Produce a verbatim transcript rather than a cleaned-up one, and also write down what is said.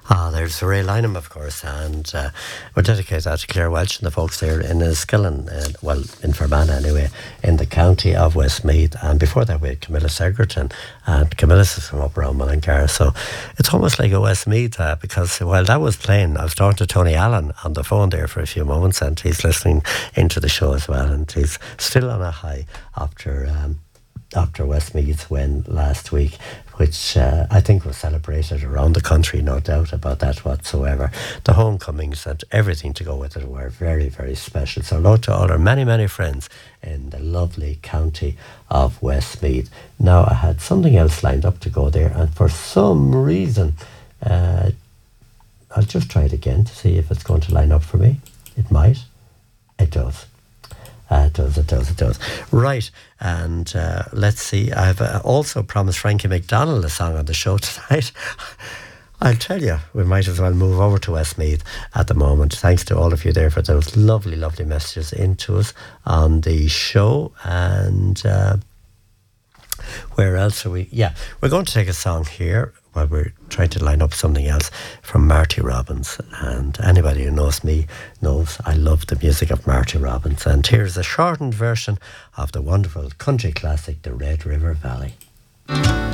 Ah, there's Ray Lynham, of course, and uh, we'll dedicate that to Claire Welch and the folks there in Skillen, uh, well, in Fermanagh anyway, in the county of Westmeath. And before that, we had Camilla Segerton, and Camilla's is from up around Mullingar. So it's almost like a Westmeath, uh, because while that was playing, I was talking to Tony Allen on the phone there for a few moments, and he's listening into the show as well, and he's still on a high after... Um, after Westmeath's win last week, which uh, I think was celebrated around the country, no doubt about that whatsoever. The homecomings and everything to go with it were very, very special. So hello to all our many, many friends in the lovely county of Westmeath. Now, I had something else lined up to go there, and for some reason, uh, I'll just try it again to see if it's going to line up for me. It might. It does. Uh, it does, it does, it does. Right, and uh, let's see. I've uh, also promised Frankie McDonald a song on the show tonight. I'll tell you, we might as well move over to Westmeath at the moment. Thanks to all of you there for those lovely, lovely messages into us on the show. And uh, where else are we? Yeah, we're going to take a song here while we're trying to line up something else from Marty Robbins. And anybody who knows me knows I love the music of Marty Robbins. And here's a shortened version of the wonderful country classic, The Red River Valley.